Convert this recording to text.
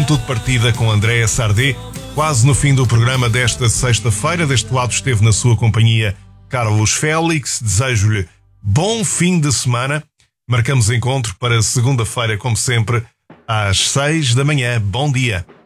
ponto de partida com Andréa Sardé, quase no fim do programa desta sexta-feira. Deste lado esteve na sua companhia Carlos Félix. Desejo-lhe bom fim de semana. Marcamos encontro para segunda-feira, como sempre, às 6 da manhã. Bom dia.